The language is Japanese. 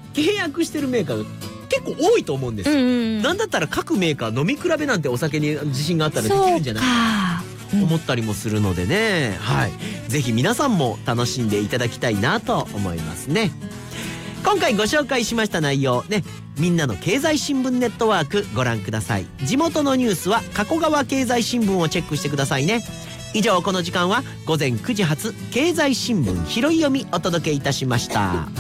契約してるメーカーが結構多いと思うんですよ。なんだったら各メーカー飲み比べなんてお酒に自信があったらできるんじゃないかと思ったりもするのでね、はい、ぜひ皆さんも楽しんでいただきたいなと思いますね。今回ご紹介しました内容ね、みんなの経済新聞ネットワークご覧ください。地元のニュースは加古川経済新聞をチェックしてくださいね。以上、この時間は午前9時発経済新聞拾い読みお届けいたしました。